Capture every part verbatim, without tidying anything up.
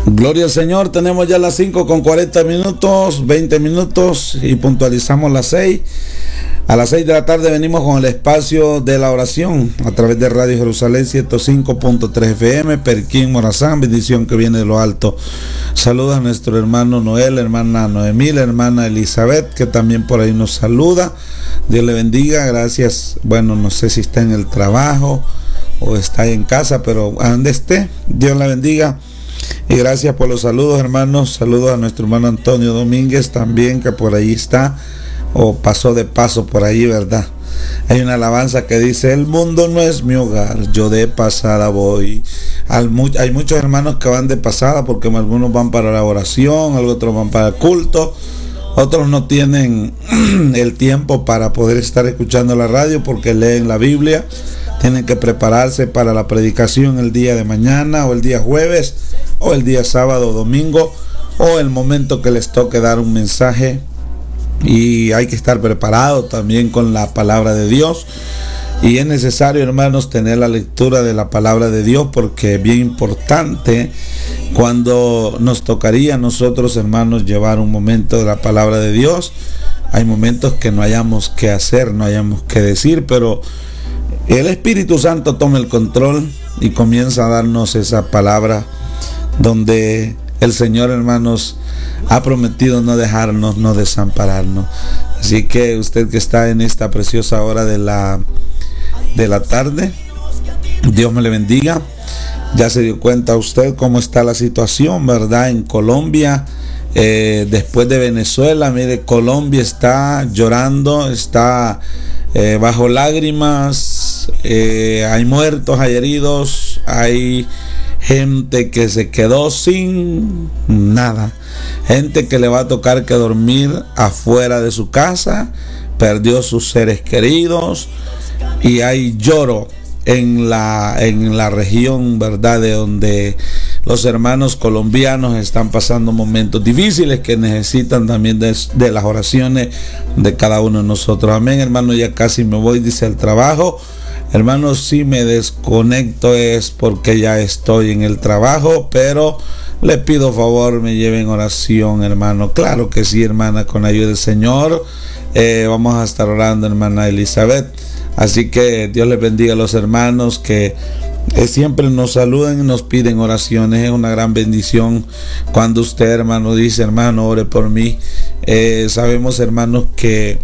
Gloria al Señor, tenemos ya las cinco con cuarenta minutos, veinte minutos y puntualizamos las seis. A las seis de la tarde venimos con el espacio de la oración a través de Radio Jerusalén ciento cinco punto tres F M, Perquín, Morazán, bendición que viene de lo alto. Saludos a nuestro hermano Noel, hermana Noemí, la hermana Elizabeth, que también por ahí nos saluda. Dios le bendiga, gracias. Bueno, no sé si está en el trabajo o está en casa, pero a donde esté, Dios la bendiga. Y gracias por los saludos, hermanos. Saludos a nuestro hermano Antonio Domínguez también, que por ahí está, o pasó de paso por ahí, ¿verdad? Hay una alabanza que dice: el mundo no es mi hogar, yo de pasada voy. Hay muchos hermanos que van de pasada porque algunos van para la oración, otros van para el culto, otros no tienen el tiempo para poder estar escuchando la radio porque leen la Biblia. Tienen que prepararse para la predicación el día de mañana, o el día jueves, o el día sábado o domingo, o el momento que les toque dar un mensaje. Y hay que estar preparado también con la palabra de Dios. Y es necesario, hermanos, tener la lectura de la palabra de Dios, porque es bien importante cuando nos tocaría a nosotros, hermanos, llevar un momento de la palabra de Dios. Hay momentos que no hayamos que hacer, no hayamos que decir, pero el Espíritu Santo toma el control y comienza a darnos esa palabra donde el Señor, hermanos, ha prometido no dejarnos, no desampararnos. Así que usted que está en esta preciosa hora de la, de la tarde, Dios me le bendiga. Ya se dio cuenta usted cómo está la situación, ¿verdad? En Colombia, eh, después de Venezuela, mire, Colombia está llorando, está eh, bajo lágrimas, eh, hay muertos, hay heridos, hay gente que se quedó sin nada, gente que le va a tocar que dormir afuera de su casa, perdió sus seres queridos, y hay lloro en la, en la región, ¿verdad?, de donde los hermanos colombianos están pasando momentos difíciles que necesitan también de, de las oraciones de cada uno de nosotros. Amén, hermano, ya casi me voy, dice, el trabajo. Hermanos, si me desconecto es porque ya estoy en el trabajo, pero le pido favor me lleven oración, hermano. Claro que sí, hermana, con ayuda del Señor. Eh, vamos a estar orando, hermana Elizabeth. Así que Dios les bendiga a los hermanos que eh, siempre nos saludan y nos piden oraciones. Es una gran bendición cuando usted, hermano, dice: hermano, ore por mí. Eh, sabemos, hermanos, que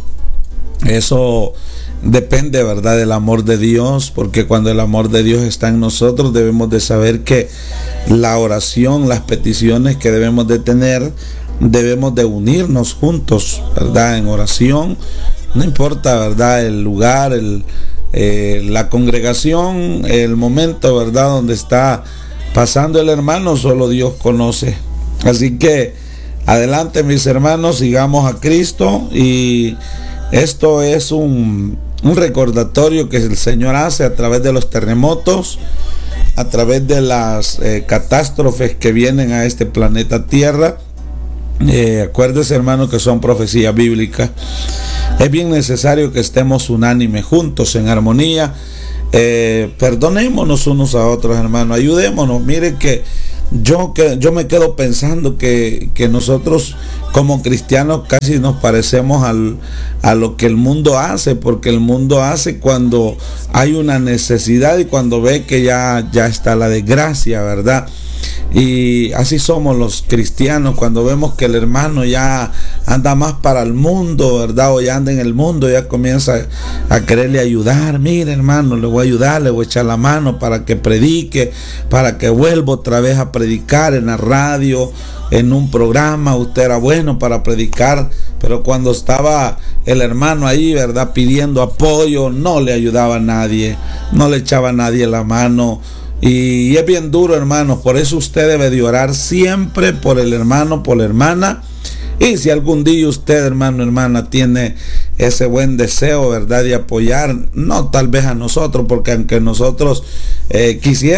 eso depende, ¿verdad?, del amor de Dios, porque cuando el amor de Dios está en nosotros, debemos de saber que la oración, las peticiones que debemos de tener, debemos de unirnos juntos, ¿verdad?, en oración. No importa, ¿verdad?, el lugar, el, eh, la congregación, el momento, ¿verdad?, donde está pasando el hermano, solo Dios conoce. Así que adelante, mis hermanos, sigamos a Cristo. Y esto es un, un recordatorio que el Señor hace a través de los terremotos, a través de las eh, catástrofes que vienen a este planeta Tierra. Eh, acuérdese, hermano, que son profecías bíblicas. Es bien necesario que estemos unánimes, juntos, en armonía. Eh, perdonémonos unos a otros, hermano. Ayudémonos. Mire que yo, que yo me quedo pensando que, que nosotros como cristianos casi nos parecemos al, a lo que el mundo hace, porque el mundo hace cuando hay una necesidad y cuando ve que ya, ya está la desgracia, ¿verdad? Y así somos los cristianos. Cuando vemos que el hermano ya anda más para el mundo, ¿verdad?, o ya anda en el mundo, ya comienza a quererle ayudar. Mire, hermano, le voy a ayudar, le voy a echar la mano para que predique, para que vuelva otra vez a predicar en la radio, en un programa. Usted era bueno para predicar, pero cuando estaba el hermano ahí, ¿verdad?, pidiendo apoyo, no le ayudaba a nadie, no le echaba a nadie la mano. Y es bien duro, hermanos. Por eso usted debe de orar siempre por el hermano, por la hermana. Y si algún día usted, hermano, hermana, tiene ese buen deseo, ¿verdad?, de apoyar, no tal vez a nosotros, porque aunque nosotros eh, quisiéramos